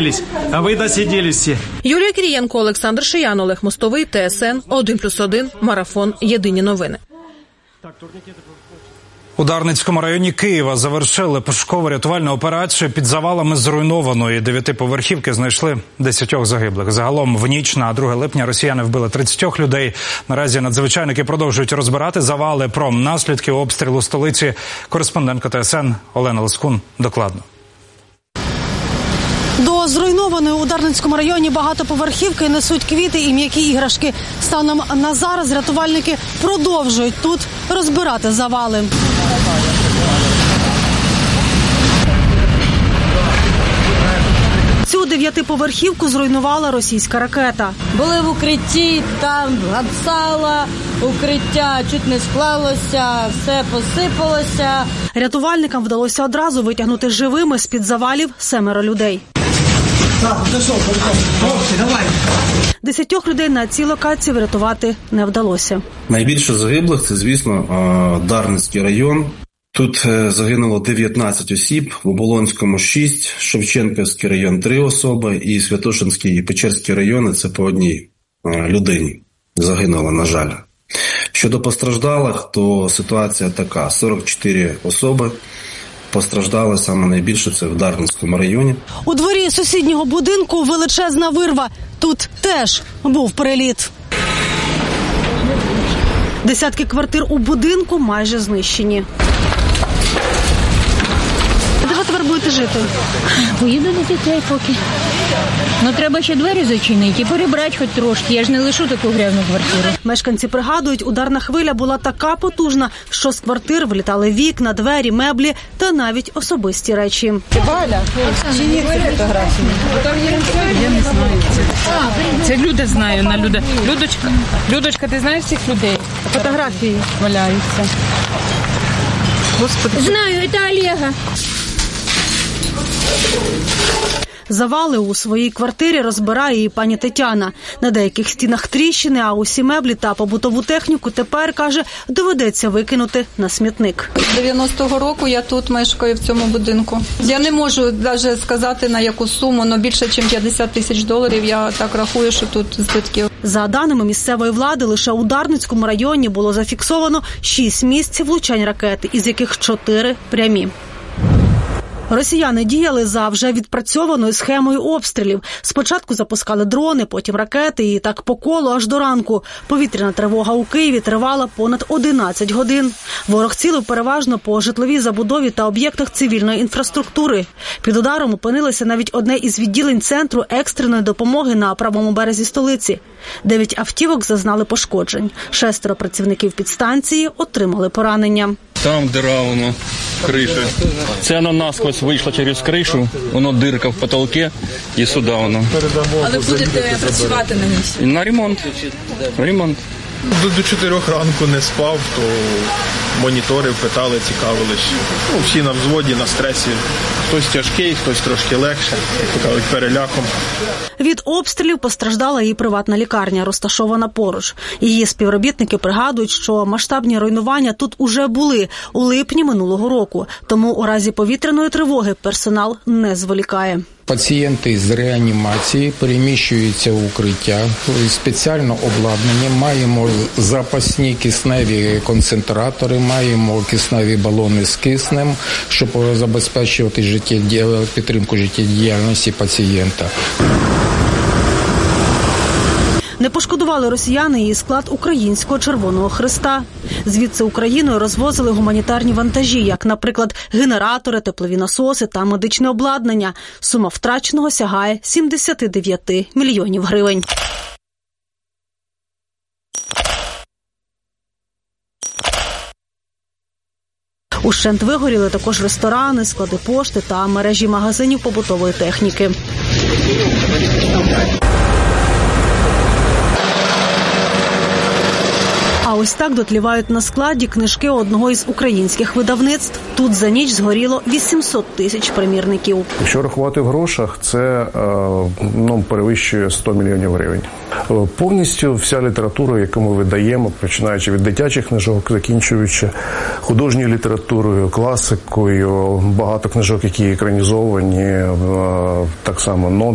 досиделись, а ви досиделись всі. Юлія Кирієнко, Олександр Шиян, Олег Мостовий, ТСН 1+1, Марафон, Єдині новини. У Дарницькому районі Києва завершили пошукову рятувальну операцію. Під завалами зруйнованої 9-поверхівки знайшли 10 загиблих. Загалом в ніч на 2 липня росіяни вбили 30 людей. Наразі надзвичайники продовжують розбирати завали. Про наслідки обстрілу столиці кореспондентка ТСН Олена Лискун докладно. До зруйнованої у Дарницькому районі багатоповерхівки несуть квіти і м'які іграшки. Станом на зараз рятувальники продовжують тут розбирати завали. Цю 9-поверхівку зруйнувала російська ракета. Були в укритті, там гацала, укриття чуть не склалося, все посипалося. Рятувальникам вдалося одразу витягнути живими з-під завалів 7 людей. 10 людей на цій локації врятувати не вдалося. Найбільше загиблих – це, звісно, Дарницький район. Тут загинуло 19 осіб, в Оболонському – 6, Шевченківський район – 3 особи, і Святошинський і Печерський райони – це по одній людині загинуло, на жаль. Щодо постраждалих, то ситуація така – 44 особи. Постраждали саме найбільше це в Дарницькому районі. У дворі сусіднього будинку величезна вирва. Тут теж був приліт. Десятки квартир у будинку майже знищені. Де ви тепер будете жити? Поїду до дітей поки. Ну, треба ще двері зачинити і перебрати хоч трошки. Я ж не лишу таку грязну квартиру. Мешканці пригадують, ударна хвиля була така потужна, що з квартир вилітали вікна, двері, меблі та навіть особисті речі. Валя, чи є ці фотографії? Я не знаю. Це Люда знає. Людочка, ти знаєш цих людей? Фотографії валяються. Господи. Знаю, це Олега. Завали у своїй квартирі розбирає і пані Тетяна. На деяких стінах тріщини, а усі меблі та побутову техніку тепер, каже, доведеться викинути на смітник. З 90-го року я тут мешкаю, в цьому будинку. Я не можу навіть сказати, на яку суму, але більше, ніж $50 000, я так рахую, що тут збитків. За даними місцевої влади, лише у Дарницькому районі було зафіксовано 6 місць влучань ракети, із яких 4 прямі. Росіяни діяли за вже відпрацьованою схемою обстрілів. Спочатку запускали дрони, потім ракети і так по колу аж до ранку. Повітряна тривога у Києві тривала понад 11 годин. Ворог цілив переважно по житловій забудові та об'єктах цивільної інфраструктури. Під ударом опинилося навіть одне із відділень Центру екстреної допомоги на правому березі столиці. 9 автівок зазнали пошкоджень. 6 працівників підстанції отримали поранення. Там дыра, воно, криша. Це воно насквозь вийшло через кришу, воно дирка в потолке і сюди воно. А ви будете працювати на місці? На ремонт. Ремонт. До 4 ранку не спав, то моніторив, питали, цікавились. Всі на взводі, на стресі. Хтось тяжкий, хтось трошки легше, кажуть, переляком. Від обстрілів постраждала і приватна лікарня, розташована поруч. Її співробітники пригадують, що масштабні руйнування тут уже були у липні минулого року. Тому у разі повітряної тривоги персонал не зволікає. Пацієнти з реанімації переміщуються в укриття, спеціально обладнані. Маємо запасні кисневі концентратори, маємо кисневі балони з киснем, щоб забезпечувати підтримку життєдіяльності пацієнта. Не пошкодували росіяни і склад Українського Червоного Хреста. Звідси Україною розвозили гуманітарні вантажі, як, наприклад, генератори, теплові насоси та медичне обладнання. Сума втраченого сягає 79 мільйонів гривень. Ущент вигоріли також ресторани, склади пошти та мережі магазинів побутової техніки. А ось так дотлівають на складі книжки одного із українських видавництв. Тут за ніч згоріло 800 тисяч примірників. Якщо рахувати в грошах, це перевищує 100 мільйонів гривень. Повністю вся література, яку ми видаємо, починаючи від дитячих книжок, закінчуючи художньою літературою, класикою, багато книжок, які екранізовані, так само